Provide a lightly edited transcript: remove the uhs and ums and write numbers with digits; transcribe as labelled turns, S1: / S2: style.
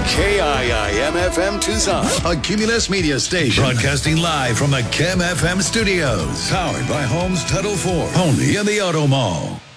S1: KIIM-FM Tucson, a Cumulus media station. Broadcasting live from the Kim FM studios. Powered by Homes Title 4, only in the Auto Mall.